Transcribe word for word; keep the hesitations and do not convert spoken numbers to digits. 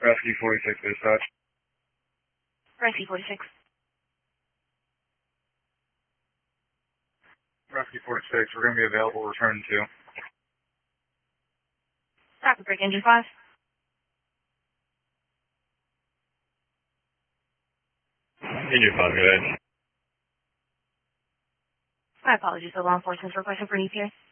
Rescue forty-six dispatch. Rescue forty-six. Rescue forty-six, we're going to be available return to. Rapid break engine five. Engine five, go ahead. My apologies, the law enforcement's requesting for an E T A.